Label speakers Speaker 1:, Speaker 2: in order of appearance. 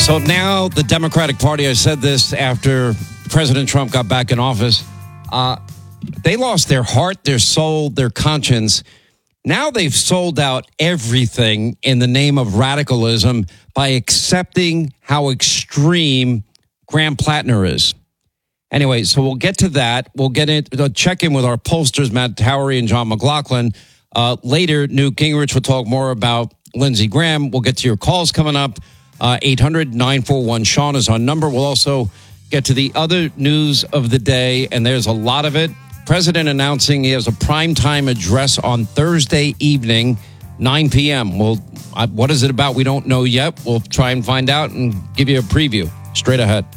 Speaker 1: So now the Democratic Party, I said this after President Trump got back in office, they lost their heart, their soul, their conscience. Now they've sold out everything in the name of radicalism by accepting how extreme Graham Plattner is. Anyway, so we'll get to that. We'll check in with our pollsters, Matt Towery and John McLaughlin. Later, Newt Gingrich will talk more about Lindsey Graham. We'll get to your calls coming up. 800-941-SEAN is our number. We'll also get to the other news of the day, and there's a lot of it. President announcing he has a primetime address on Thursday evening, 9 p.m. Well, what is it about? We don't know yet. We'll try and find out and give you a preview straight ahead.